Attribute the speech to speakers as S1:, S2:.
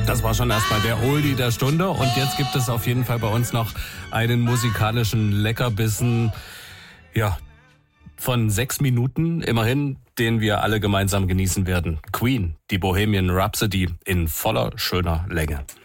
S1: Das war schon erstmal der Oldie der Stunde und jetzt gibt es auf jeden Fall bei uns noch einen musikalischen Leckerbissen, ja, von 6 Minuten immerhin, den wir alle gemeinsam genießen werden. Queen, die Bohemian Rhapsody in voller schöner Länge.